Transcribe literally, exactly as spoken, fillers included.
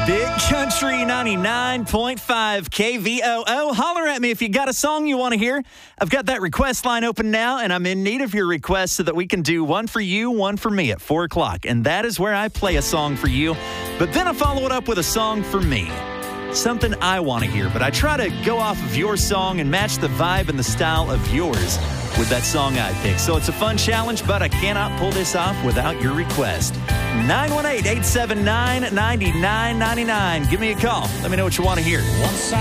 Big Country ninety-nine point five K V O O. Holler at me if you got a song you want to hear. I've got that request line open now, and I'm in need of your requests so that we can do one for you, one for me at four o'clock. And that is where I play a song for you, but then I follow it up with a song for me. Something I want to hear, but I try to go off of your song and match the vibe and the style of yours with that song I pick. So it's a fun challenge, but I cannot pull this off without your request. nine one eight, eight seven nine, nine nine nine nine. Give me a call. Let me know what you want to hear.